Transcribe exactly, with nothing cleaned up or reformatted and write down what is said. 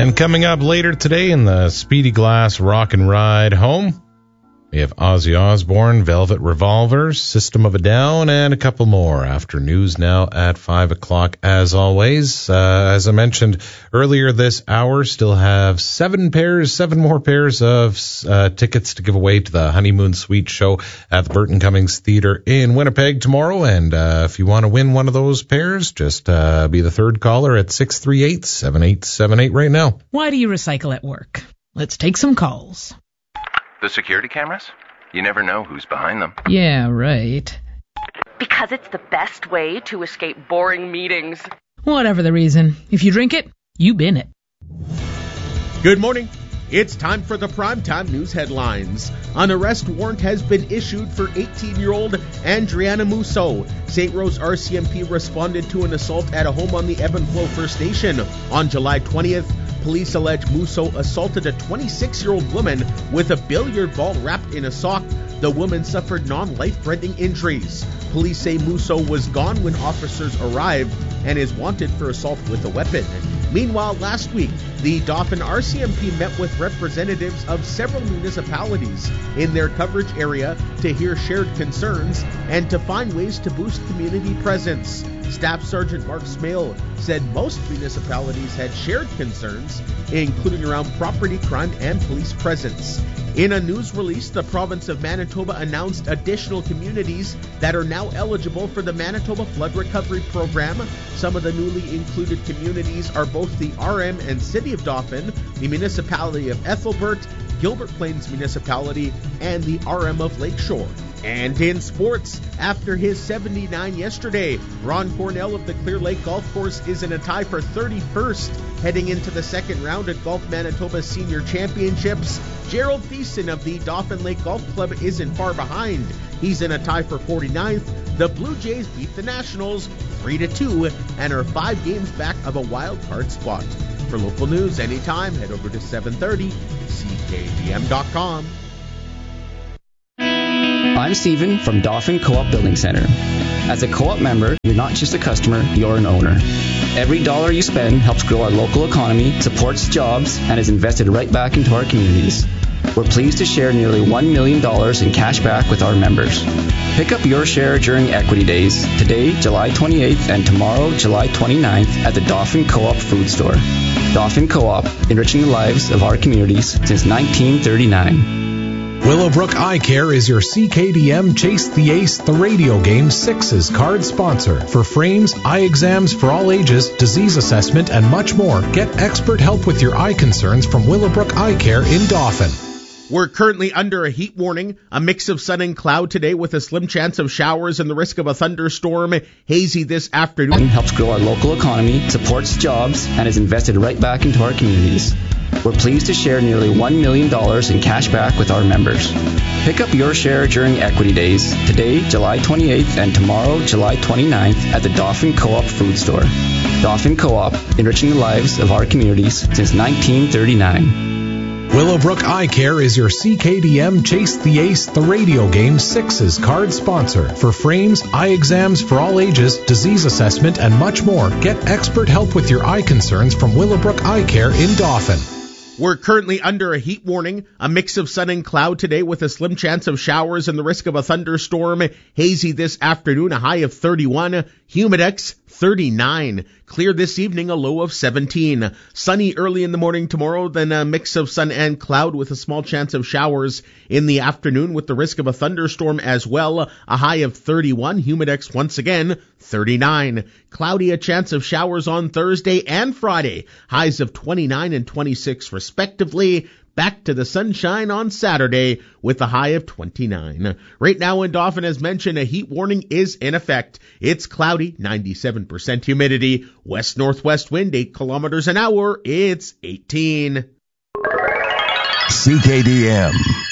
And coming up later today in the Speedy Glass Rock and Ride Home, we have Ozzy Osbourne, Velvet Revolver, System of a Down, and a couple more after news now at five o'clock as always. Uh, as I mentioned earlier this hour, still have seven pairs, seven more pairs of uh, tickets to give away to the Honeymoon Suite show at the Burton Cummings Theatre in Winnipeg tomorrow. And uh, if you want to win one of those pairs, just uh, be the third caller at six three eight, seven eight seven eight right now. Why do you recycle at work? Let's take some calls. The security cameras? You never know who's behind them. Yeah, right. Because it's the best way to escape boring meetings. Whatever the reason, if you drink it, you bin it. Good morning. It's time for the primetime news headlines. An arrest warrant has been issued for eighteen-year-old Andriana Musso. Saint Rose R C M P responded to an assault at a home on the Ebb and Flow First Station. On July twentieth, police allege Musso assaulted a twenty-six-year-old woman with a billiard ball wrapped in a sock. The woman suffered non-life-threatening injuries. Police say Musso was gone when officers arrived and is wanted for assault with a weapon. Meanwhile, last week, the Dauphin R C M P met with representatives of several municipalities in their coverage area to hear shared concerns and to find ways to boost community presence. Staff Sergeant Mark Smale said most municipalities had shared concerns, including around property crime and police presence. In a news release, the province of Manitoba announced additional communities that are now eligible for the Manitoba Flood Recovery Program. Some of the newly included communities are both the R M and City of Dauphin, the municipality of Ethelbert, Gilbert Plains Municipality, and the R M of Lakeshore. And in sports, after his seventy-nine yesterday, Ron Cornell of the Clear Lake Golf Course is in a tie for thirty-first heading into the second round at Golf Manitoba Senior Championships. Gerald Thiessen of the Dauphin Lake Golf Club isn't far behind. He's in a tie for forty-ninth. The Blue Jays beat the Nationals three to two and are five games back of a wild card spot. For local news anytime, head over to seven thirty C K D M dot com. I'm Steven from Dauphin Co-op Building Center. As a co-op member, you're not just a customer, you're an owner. Every dollar you spend helps grow our local economy, supports jobs, and is invested right back into our communities. We're pleased to share nearly one million dollars in cash back with our members. Pick up your share during Equity Days, today, July twenty-eighth, and tomorrow, July twenty-ninth, at the Dauphin Co-op Food Store. Dauphin Co-op, enriching the lives of our communities since nineteen thirty-nine. Willowbrook Eye Care is your C K D M Chase the Ace, the radio game Sixes card sponsor. For frames, eye exams for all ages, disease assessment, and much more, get expert help with your eye concerns from Willowbrook Eye Care in Dauphin. We're currently under a heat warning, a mix of sun and cloud today with a slim chance of showers and the risk of a thunderstorm. Hazy this afternoon. Helps grow our local economy, supports jobs, and is invested right back into our communities. We're pleased to share nearly one million dollars in cash back with our members. Pick up your share during Equity Days, today, July twenty-eighth, and tomorrow, July twenty-ninth, at the Dauphin Co-op Food Store. Dauphin Co-op, enriching the lives of our communities since nineteen thirty-nine. Willowbrook Eye Care is your C K D M Chase the Ace, the radio game Sixes card sponsor. For frames, eye exams for all ages, disease assessment, and much more, get expert help with your eye concerns from Willowbrook Eye Care in Dauphin. We're currently under a heat warning, a mix of sun and cloud today with a slim chance of showers and the risk of a thunderstorm. Hazy this afternoon, a high of thirty-one. Humidex, thirty-nine. Clear this evening, a low of seventeen. Sunny early in the morning tomorrow, then a mix of sun and cloud with a small chance of showers in the afternoon with the risk of a thunderstorm as well. A high of thirty-one. Humidex once again, thirty-nine. Cloudy, a chance of showers on Thursday and Friday. Highs of twenty-nine and twenty-six respectively. Back to the sunshine on Saturday with a high of twenty-nine. Right now in Dauphin, as mentioned, a heat warning is in effect. It's cloudy, ninety-seven percent humidity, west-northwest wind, eight kilometers an hour. It's eighteen. C K D M.